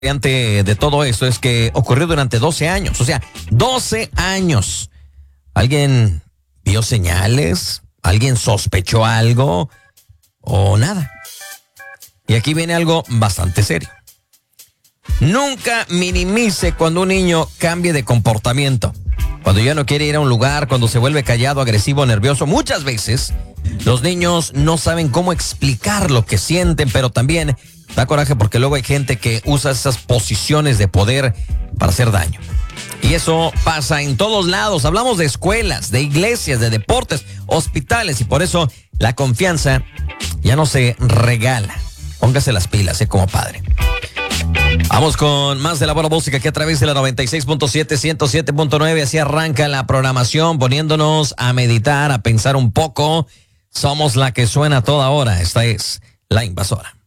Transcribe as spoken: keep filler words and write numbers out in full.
variante de todo esto es que ocurrió durante doce años, o sea, doce años. ¿Alguien vio señales? ¿Alguien sospechó algo? ¿O nada? Y aquí viene algo bastante serio. Nunca minimice cuando un niño cambie de comportamiento. Cuando ya no quiere ir a un lugar, cuando se vuelve callado, agresivo, nervioso. Muchas veces los niños no saben cómo explicar lo que sienten, pero también da coraje porque luego hay gente que usa esas posiciones de poder para hacer daño. Y eso pasa en todos lados. Hablamos de escuelas, de iglesias, de deportes, hospitales, y por eso la confianza ya no se regala. Póngase las pilas, ¿eh? Como padre. Vamos con más de la buena música aquí a través de la noventa y seis punto siete, ciento siete punto nueve. Así arranca la programación, poniéndonos a meditar, a pensar un poco. Somos la que suena a toda hora. Esta es La Invasora.